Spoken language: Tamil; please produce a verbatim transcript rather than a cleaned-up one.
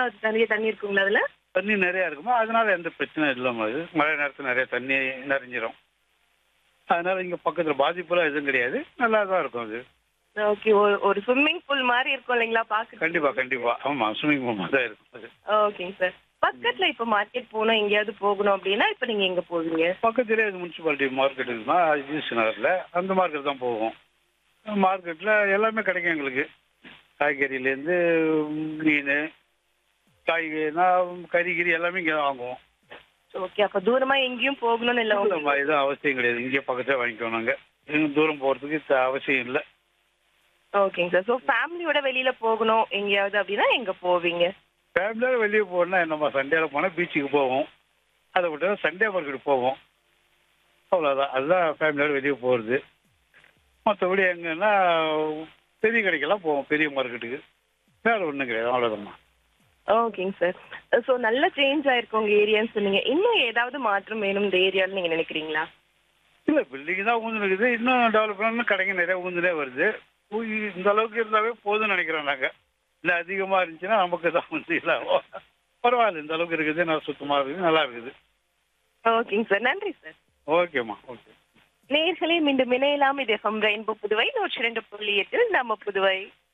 நிறைய தண்ணி இருக்குங்களா அதுல? தண்ணி நிறையா இருக்குமா, அதனால எந்த பிரச்சனையும் இல்லாமல் அது மழை நேரத்தில் நிறைய தண்ணி நிறைஞ்சிரும். அதனால இங்கே பக்கத்தில் பாதிப்புலாம் எதுவும் கிடையாது, நல்லா தான் இருக்கும் அது. ஓகே. ஒரு ஒரு ஸ்விம்மிங் பூல் மாரி இருக்கும் இல்லைங்களா பாக்க? கண்டிப்பாக கண்டிப்பாக ஆமாம், ஸ்விம்மிங் பூல் மாதிரி தான் இருக்கும் அது. ஓகேங்க சார். பக்கத்துல இப்ப மார்க்கெட் போகணும், எங்கேயாவது போகணும் அப்படின்னா இப்ப நீங்க எங்க போவீங்க? பக்கத்திலே முனிசிபாலிட்டி மார்க்கெட் இருக்குமா, ஜிஎஸ்டி நகரில் அந்த மார்க்கெட் தான் போவோம். மார்க்கெட்டில் எல்லாமே கிடைக்கும் எங்களுக்கு. காய்கறியிலேருந்து மீன், காய்கறினா கறிகிரி எல்லாமே இங்கே தான் வாங்குவோம். ஓகே. அப்ப தூரமா எங்கேயும் போகணும்னு இல்ல உங்களுக்கு? இல்லைம்மா, எதுவும் அவசியம் கிடையாது, இங்கே பக்கத்தில் வாங்கிக்குவோம் நாங்கள். எதுவும் தூரம் போகிறதுக்கு த- அவசியம் இல்லை. ஓகேங்க சார். ஸோ ஃபேமிலியோட வெளியில போகணும் எங்கேயாவது அப்படின்னா எங்க போவீங்க? ஃபேமிலியோட வெளியே போகணுன்னா என்னம்மா, சண்டேல போனால் பீச்சுக்கு போவோம், அதை விட்டு சண்டே மார்க்கெட் போவோம், அவ்வளோதான். அதுதான் ஃபேமிலியோட வெளியே போகிறது. மற்றபடி எங்கன்னா பெரிய கடைக்கெல்லாம் போவோம், பெரிய மார்க்கெட்டுக்கு. வேறு ஒன்றும் கிடையாது, அவ்வளோதாம்மா. ஓகேங்க சார். ஸோ நல்ல சேஞ்ச் ஆயிருக்கு உங்க ஏரியான்னு சொன்னீங்க. இன்னும் ஏதாவது மாற்றம் வேணும் இந்த ஏரியான்னு நீங்க நினைக்கிறீங்களா? இல்லை, பில்டிங் தான் ஊந்து இருக்குது, இன்னும் டெவலப் பண்ணணும், கடைங்க நிறைய ஊந்துனே வருது. ஊ- இந்த அளவுக்கு இருந்தாவே போதும்னு நினைக்கிறோம் நாங்கள். இல்லை அதிகமாக இருந்துச்சுன்னா நமக்கு தான் வந்து இதாகும். பரவாயில்ல, இந்த அளவுக்கு இருக்குது, நல்லா சுத்தமாக இருக்குது, நல்லா இருக்குது. ஓகேங்க சார். நன்றி சார். ஓகேம்மா, ஓகே. நேயர்களே, மீண்டும் இணையலாம். இது எஃப்எம் ரெயின்போ புதுவை நூற்றி இரண்டு புள்ளி எட்டில் நம்ம புதுவை.